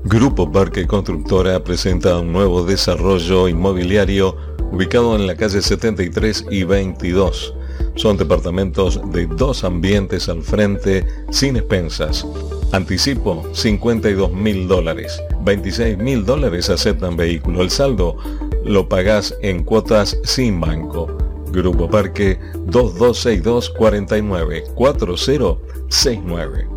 Grupo Parque Constructora presenta un nuevo desarrollo inmobiliario ubicado en la calle 73 y 22. Son departamentos de 2 ambientes al frente, sin expensas. Anticipo, $52.000. $26.000 aceptan vehículo. El saldo lo pagás en cuotas sin banco. Grupo Parque 2262 49 4069.